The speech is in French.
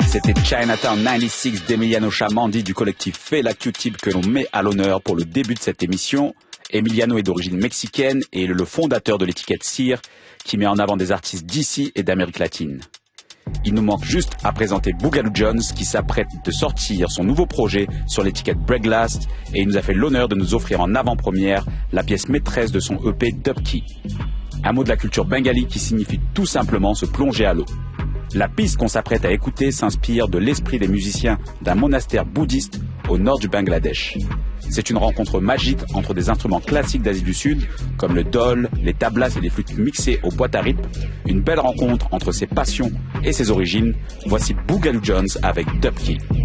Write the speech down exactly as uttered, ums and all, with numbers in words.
C'était Chinatown quatre-vingt-six d'Emiliano Chamandi du collectif Fela Q-Tip que l'on met à l'honneur pour le début de cette émission. Emiliano est d'origine mexicaine et est le fondateur de l'étiquette Cire qui met en avant des artistes d'ici et d'Amérique latine. Il nous manque juste à présenter Boogaloo Jones qui s'apprête de sortir son nouveau projet sur l'étiquette Breaklast et il nous a fait l'honneur de nous offrir en avant-première la pièce maîtresse de son E P Dubkey. Un mot de la culture bengali qui signifie tout simplement se plonger à l'eau. La piste qu'on s'apprête à écouter s'inspire de l'esprit des musiciens d'un monastère bouddhiste au nord du Bangladesh. C'est une rencontre magique entre des instruments classiques d'Asie du Sud, comme le dhol, les tablas et les flûtes mixées aux boîtes à rythme. Une belle rencontre entre ses passions et ses origines. Voici Boogaloo Jones avec Dubkey.